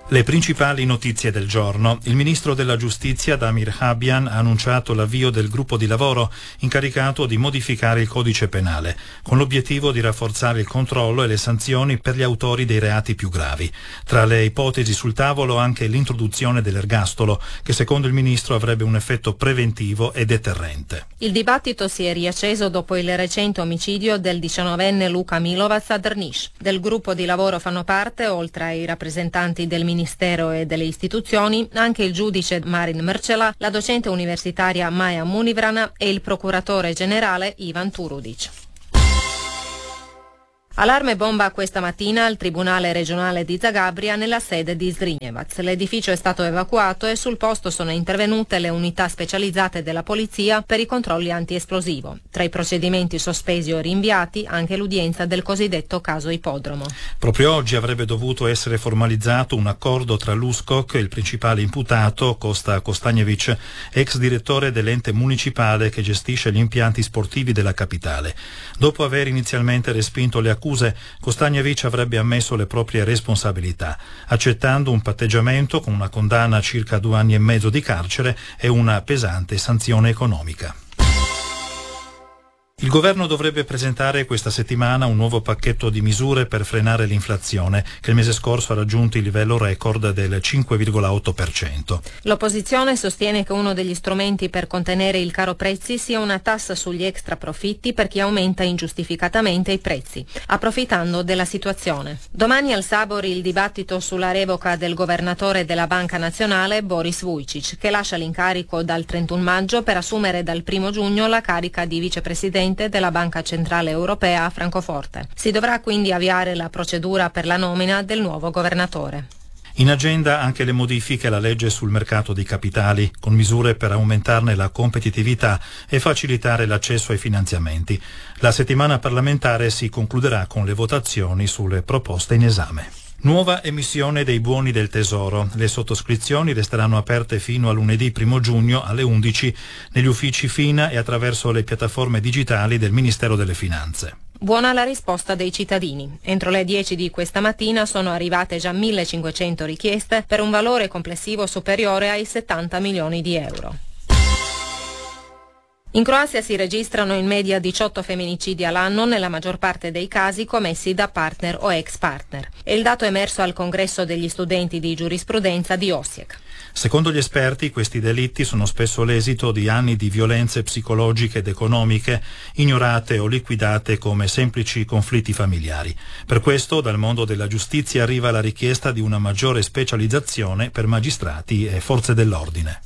Le principali notizie del giorno. Il ministro della Giustizia Damir Habyan ha annunciato l'avvio del gruppo di lavoro incaricato di modificare il codice penale, con l'obiettivo di rafforzare il controllo e le sanzioni per gli autori dei reati più gravi. Tra le ipotesi sul tavolo anche l'introduzione dell'ergastolo, che secondo il ministro avrebbe un effetto preventivo e deterrente. Il dibattito si è riacceso dopo il recente omicidio del 19enne Luka Milovac a Drniš. Del gruppo di lavoro fanno parte, oltre ai rappresentanti del Ministero e delle istituzioni, anche il giudice Marin Mrčela, la docente universitaria Maja Munivrana e il procuratore generale Ivan Turudic. Allarme bomba questa mattina al Tribunale regionale di Zagabria nella sede di Zrinjevac. L'edificio è stato evacuato e sul posto sono intervenute le unità specializzate della polizia per i controlli antiesplosivo. Tra i procedimenti sospesi o rinviati anche l'udienza del cosiddetto caso Ippodromo. Proprio oggi avrebbe dovuto essere formalizzato un accordo tra l'USKOK e il principale imputato, Kosta Kostanjevic, ex direttore dell'ente municipale che gestisce gli impianti sportivi della capitale. Dopo aver inizialmente respinto le accuse, Kostanjevic avrebbe ammesso le proprie responsabilità, accettando un patteggiamento con una condanna a circa 2 anni e mezzo di carcere e una pesante sanzione economica. Il governo dovrebbe presentare questa settimana un nuovo pacchetto di misure per frenare l'inflazione, che il mese scorso ha raggiunto il livello record del 5,8%. L'opposizione sostiene che uno degli strumenti per contenere il caro prezzi sia una tassa sugli extra profitti per chi aumenta ingiustificatamente i prezzi, approfittando della situazione. Domani al Sabor il dibattito sulla revoca del governatore della Banca Nazionale Boris Vujčić, che lascia l'incarico dal 31 maggio per assumere dal 1 giugno la carica di vicepresidente della Banca Centrale Europea a Francoforte. Si dovrà quindi avviare la procedura per la nomina del nuovo governatore. In agenda anche le modifiche alla legge sul mercato dei capitali, con misure per aumentarne la competitività e facilitare l'accesso ai finanziamenti. La settimana parlamentare si concluderà con le votazioni sulle proposte in esame. Nuova emissione dei buoni del Tesoro. Le sottoscrizioni resteranno aperte fino a lunedì 1 giugno alle 11 negli uffici FINA e attraverso le piattaforme digitali del Ministero delle Finanze. Buona la risposta dei cittadini. Entro le 10 di questa mattina sono arrivate già 1.500 richieste per un valore complessivo superiore ai 70 milioni di euro. In Croazia si registrano in media 18 femminicidi all'anno, nella maggior parte dei casi commessi da partner o ex partner. È il dato emerso al congresso degli studenti di giurisprudenza di Osijek. Secondo gli esperti, questi delitti sono spesso l'esito di anni di violenze psicologiche ed economiche, ignorate o liquidate come semplici conflitti familiari. Per questo, dal mondo della giustizia arriva la richiesta di una maggiore specializzazione per magistrati e forze dell'ordine.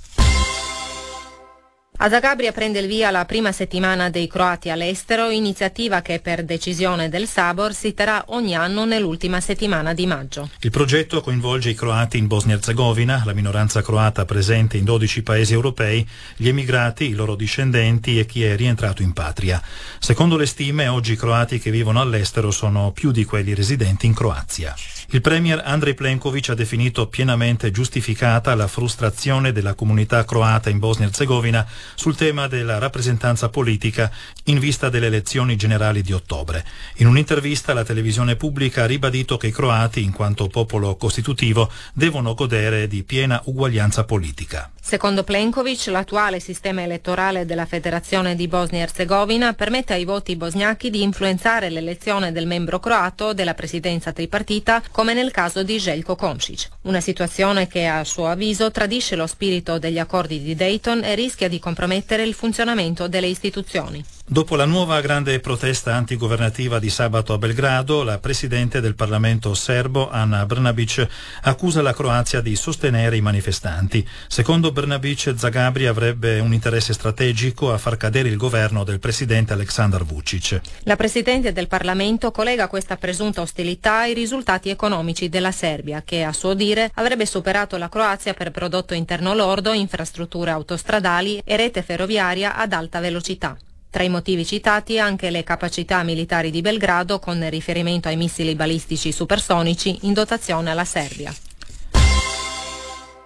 A Zagabria prende il via la prima settimana dei croati all'estero, iniziativa che per decisione del Sabor si terrà ogni anno nell'ultima settimana di maggio. Il progetto coinvolge i croati in Bosnia-Erzegovina, la minoranza croata presente in 12 paesi europei, gli emigrati, i loro discendenti e chi è rientrato in patria. Secondo le stime, oggi i croati che vivono all'estero sono più di quelli residenti in Croazia. Il premier Andrej Plenković ha definito pienamente giustificata la frustrazione della comunità croata in Bosnia-Erzegovina sul tema della rappresentanza politica in vista delle elezioni generali di ottobre. In un'intervista la televisione pubblica ha ribadito che i croati, in quanto popolo costitutivo, devono godere di piena uguaglianza politica. Secondo Plenković, l'attuale sistema elettorale della Federazione di Bosnia-Erzegovina permette ai voti bosniachi di influenzare l'elezione del membro croato della presidenza tripartita, come nel caso di Željko Komšić. Una situazione che, a suo avviso, tradisce lo spirito degli accordi di Dayton e rischia di compromettere il funzionamento delle istituzioni. Dopo la nuova grande protesta antigovernativa di sabato a Belgrado, la presidente del Parlamento serbo, Ana Brnabić, accusa la Croazia di sostenere i manifestanti. Secondo Brnabić, Zagabria avrebbe un interesse strategico a far cadere il governo del presidente Aleksandar Vučić. La presidente del Parlamento collega questa presunta ostilità ai risultati economici della Serbia, che a suo dire avrebbe superato la Croazia per prodotto interno lordo, infrastrutture autostradali e rete ferroviaria ad alta velocità. Tra i motivi citati anche le capacità militari di Belgrado con riferimento ai missili balistici supersonici in dotazione alla Serbia.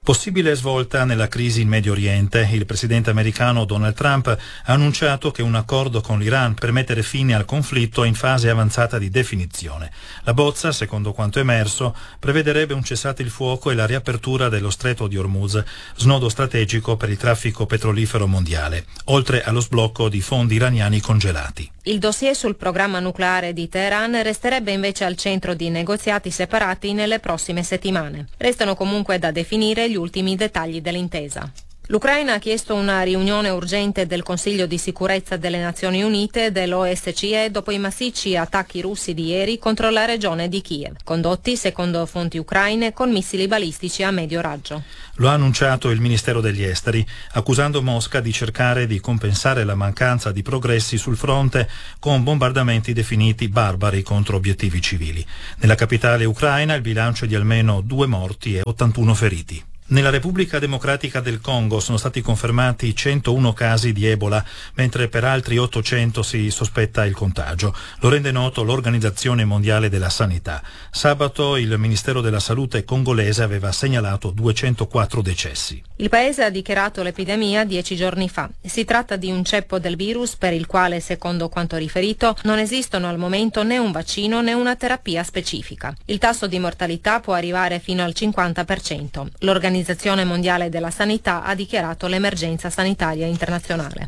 Possibile svolta nella crisi in Medio Oriente. Il presidente americano Donald Trump ha annunciato che un accordo con l'Iran per mettere fine al conflitto è in fase avanzata di definizione. La bozza, secondo quanto emerso, prevederebbe un cessate il fuoco e la riapertura dello stretto di Hormuz, snodo strategico per il traffico petrolifero mondiale, oltre allo sblocco di fondi iraniani congelati. Il dossier sul programma nucleare di Teheran resterebbe invece al centro di negoziati separati nelle prossime settimane. Restano comunque da definire gli ultimi dettagli dell'intesa. L'Ucraina ha chiesto una riunione urgente del Consiglio di sicurezza delle Nazioni Unite e dell'OSCE dopo i massicci attacchi russi di ieri contro la regione di Kiev, condotti, secondo fonti ucraine, con missili balistici a medio raggio. Lo ha annunciato il Ministero degli Esteri, accusando Mosca di cercare di compensare la mancanza di progressi sul fronte con bombardamenti definiti barbari contro obiettivi civili. Nella capitale ucraina il bilancio è di almeno 2 morti e 81 feriti. Nella Repubblica Democratica del Congo sono stati confermati 101 casi di Ebola, mentre per altri 800 si sospetta il contagio. Lo rende noto l'Organizzazione Mondiale della Sanità. Sabato il Ministero della Salute congolese aveva segnalato 204 decessi. Il paese ha dichiarato l'epidemia 10 giorni fa. Si tratta di un ceppo del virus per il quale, secondo quanto riferito, non esistono al momento né un vaccino né una terapia specifica. Il tasso di mortalità può arrivare fino al 50%. L'Organizzazione Mondiale della Sanità ha dichiarato l'emergenza sanitaria internazionale.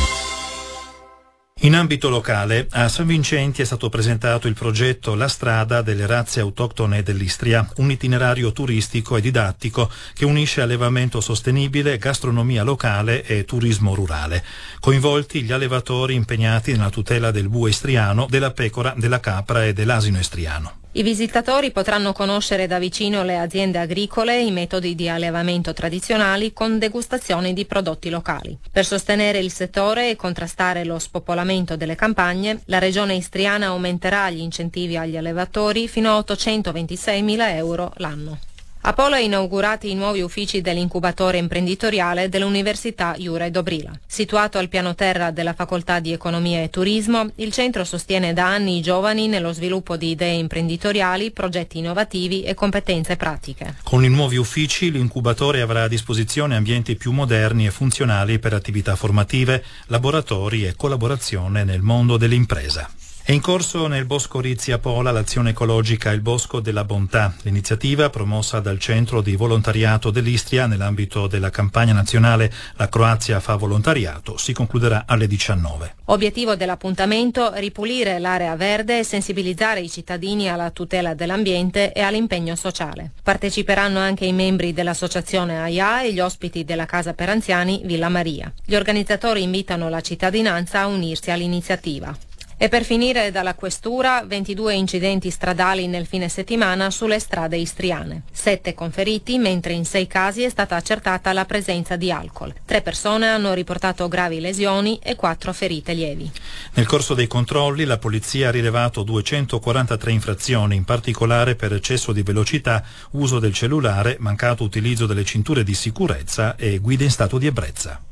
In ambito locale, a San Vincenti è stato presentato il progetto La strada delle razze autoctone dell'Istria, un itinerario turistico e didattico che unisce allevamento sostenibile, gastronomia locale e turismo rurale. Coinvolti gli allevatori impegnati nella tutela del bue istriano, della pecora, della capra e dell'asino istriano. I visitatori potranno conoscere da vicino le aziende agricole e i metodi di allevamento tradizionali con degustazioni di prodotti locali. Per sostenere il settore e contrastare lo spopolamento delle campagne, la Regione istriana aumenterà gli incentivi agli allevatori fino a 826.000 euro l'anno. A Polo ha inaugurati i nuovi uffici dell'incubatore imprenditoriale dell'Università Jure Dobrila. Situato al piano terra della Facoltà di Economia e Turismo, il centro sostiene da anni i giovani nello sviluppo di idee imprenditoriali, progetti innovativi e competenze pratiche. Con i nuovi uffici l'incubatore avrà a disposizione ambienti più moderni e funzionali per attività formative, laboratori e collaborazione nel mondo dell'impresa. È in corso nel Bosco Rizzi a Pola l'azione ecologica Il Bosco della Bontà. L'iniziativa, promossa dal Centro di Volontariato dell'Istria nell'ambito della campagna nazionale La Croazia fa volontariato, si concluderà alle 19. Obiettivo dell'appuntamento: ripulire l'area verde e sensibilizzare i cittadini alla tutela dell'ambiente e all'impegno sociale. Parteciperanno anche i membri dell'associazione AIA e gli ospiti della Casa per Anziani Villa Maria. Gli organizzatori invitano la cittadinanza a unirsi all'iniziativa. E per finire dalla questura, 22 incidenti stradali nel fine settimana sulle strade istriane. 7 con feriti, mentre in 6 casi è stata accertata la presenza di alcol. 3 persone hanno riportato gravi lesioni e 4 ferite lievi. Nel corso dei controlli la polizia ha rilevato 243 infrazioni, in particolare per eccesso di velocità, uso del cellulare, mancato utilizzo delle cinture di sicurezza e guida in stato di ebbrezza.